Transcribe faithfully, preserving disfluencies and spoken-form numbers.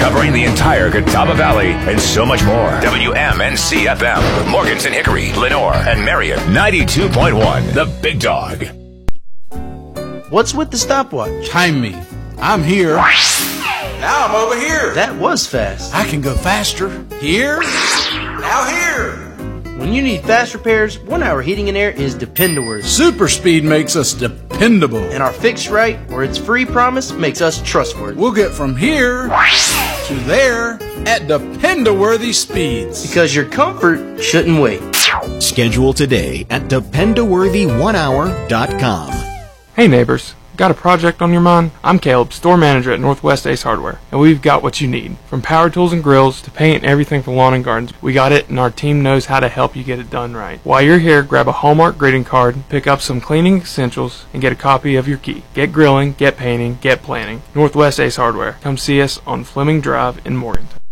covering the entire Catawba Valley and so much more. W M N C F M with Morganton, Hickory, Lenore, and Marion. ninety-two point one, The Big Dog. What's with the stopwatch? Time me. I'm here. Now I'm over here. That was fast. I can go faster. Here. Now here. When you need fast repairs, One Hour Heating and Air is dependable. Super speed makes us dependable. And our fix right or it's free promise makes us trustworthy. We'll get from here to there at depend-a-worthy speeds. Because your comfort shouldn't wait. Schedule today at depend a worthy one hour dot com. Hey neighbors, got a project on your mind? I'm Caleb, store manager at Northwest Ace Hardware, and we've got what you need. From power tools and grills to paint and everything for lawn and gardens, we got it, and our team knows how to help you get it done right. While you're here, grab a Hallmark greeting card, pick up some cleaning essentials, and get a copy of your key. Get grilling, get painting, get planning. Northwest Ace Hardware. Come see us on Fleming Drive in Morganton.